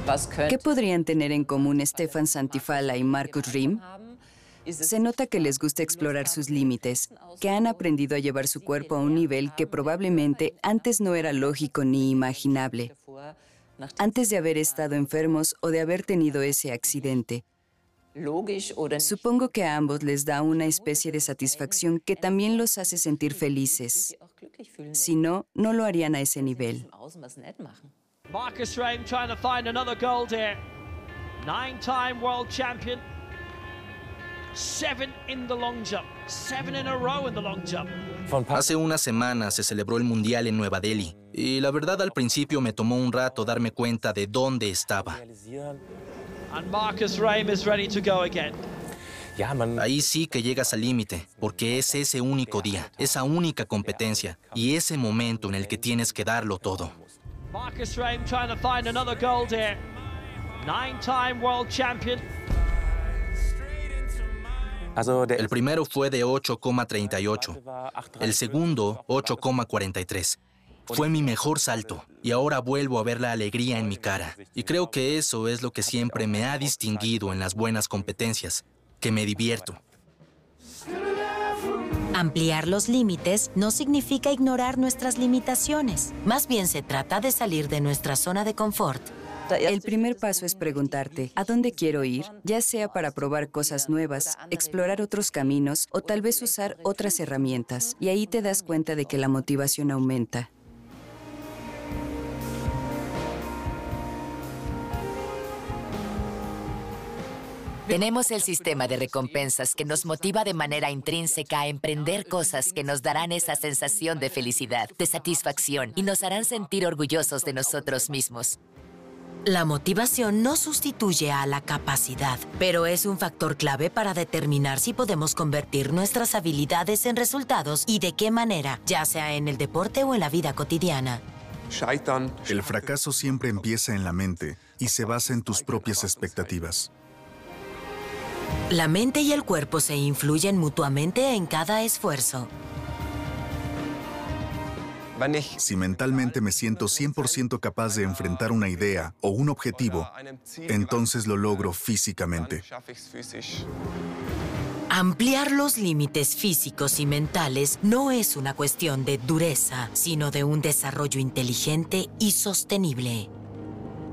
¿Qué podrían tener en común Stefan Santifala y Markus Riem? Se nota que les gusta explorar sus límites, que han aprendido a llevar su cuerpo a un nivel que probablemente antes no era lógico ni imaginable, antes de haber estado enfermos o de haber tenido ese accidente. Supongo que a ambos les da una especie de satisfacción que también los hace sentir felices. Si no, no lo harían a ese nivel. Markus Riem trying to find another gold here. 9-time world champion. 7 in the long jump. 7 in a row in the long jump. Hace una semana se celebró el Mundial en Nueva Delhi. Y la verdad, al principio me tomó un rato darme cuenta de dónde estaba. And Markus Riem is ready to go again. Ahí sí que llegas al límite, porque es ese único día, esa única competencia y ese momento en el que tienes que darlo todo. Markus Riem trying to find another gold here. 9-time world champion. El primero fue de 8,38. El segundo, 8,43. Fue mi mejor salto y ahora vuelvo a ver la alegría en mi cara. Y creo que eso es lo que siempre me ha distinguido en las buenas competencias, que me divierto. Ampliar los límites no significa ignorar nuestras limitaciones. Más bien se trata de salir de nuestra zona de confort. El primer paso es preguntarte, ¿a dónde quiero ir? Ya sea para probar cosas nuevas, explorar otros caminos o tal vez usar otras herramientas. Y ahí te das cuenta de que la motivación aumenta. Tenemos el sistema de recompensas que nos motiva de manera intrínseca a emprender cosas que nos darán esa sensación de felicidad, de satisfacción y nos harán sentir orgullosos de nosotros mismos. La motivación no sustituye a la capacidad, pero es un factor clave para determinar si podemos convertir nuestras habilidades en resultados y de qué manera, ya sea en el deporte o en la vida cotidiana. El fracaso siempre empieza en la mente y se basa en tus propias expectativas. La mente y el cuerpo se influyen mutuamente en cada esfuerzo. Si mentalmente me siento 100% capaz de enfrentar una idea o un objetivo, entonces lo logro físicamente. Ampliar los límites físicos y mentales no es una cuestión de dureza, sino de un desarrollo inteligente y sostenible.